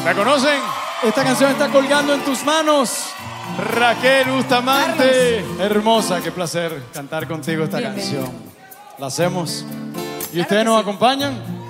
¿La conocen? Esta canción está colgando en tus manos. Raquel Bustamante. Carlos. Hermosa, qué placer cantar contigo esta canción. La hacemos. ¿Y ustedes nos acompañan?